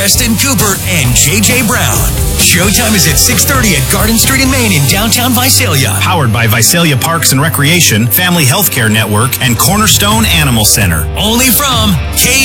Preston Cooper, and JJ Brown. Showtime is at 6:30 at Garden Street in Maine in downtown Visalia. Powered by Visalia Parks and Recreation, Family Healthcare Network, and Cornerstone Animal Center. Only from